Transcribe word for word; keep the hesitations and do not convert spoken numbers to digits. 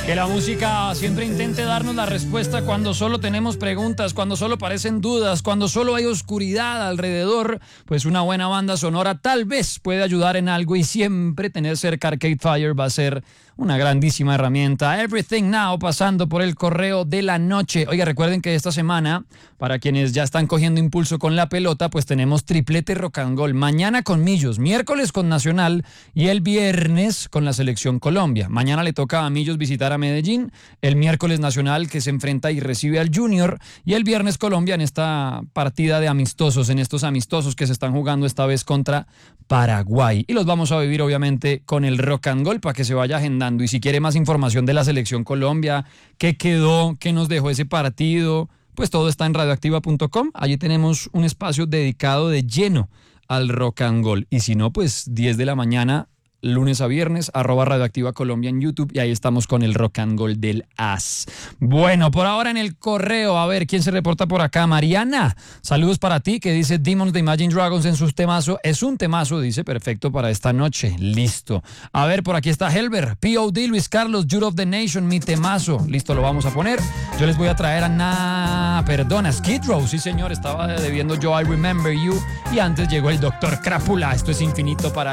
Que la música siempre intente darnos la respuesta cuando solo tenemos preguntas, cuando solo parecen dudas, cuando solo hay oscuridad alrededor. Pues una buena banda sonora tal vez puede ayudar en algo, y siempre tener cerca Arcade Fire va a ser una grandísima herramienta. Everything Now, pasando por el correo de la noche. Oiga, recuerden que esta semana, para quienes ya están cogiendo impulso con la pelota, pues tenemos triplete rock and roll. Mañana con Millos, miércoles con Nacional y el viernes con la Selección Colombia. Mañana le toca a Millos visitar a Medellín, el miércoles Nacional, que se enfrenta y recibe al Junior, y el viernes Colombia en esta partida de amistosos, en estos amistosos que se están jugando esta vez contra Paraguay. Y los vamos a vivir obviamente con el rock and roll para que se vaya agendando. Y si quiere más información de la Selección Colombia, qué quedó, qué nos dejó ese partido, pues todo está en radioactiva punto com. Allí tenemos un espacio dedicado de lleno al rock and roll. Y si no, pues diez de la mañana, lunes a viernes, arroba Radioactiva Colombia en YouTube, y ahí estamos con el rock and roll del As. Bueno, por ahora en el correo, a ver, ¿quién se reporta por acá? Mariana, saludos para ti, que dice Demons de Imagine Dragons en sus temazo. Es un temazo, dice, perfecto para esta noche. Listo. A ver, por aquí está Helber, P O D, Luis Carlos, Youth of the Nation, mi temazo. Listo, lo vamos a poner. Yo les voy a traer a Na... Perdona, Skid Row, sí señor, estaba debiendo yo I Remember You, y antes llegó el doctor Crápula. Esto es infinito para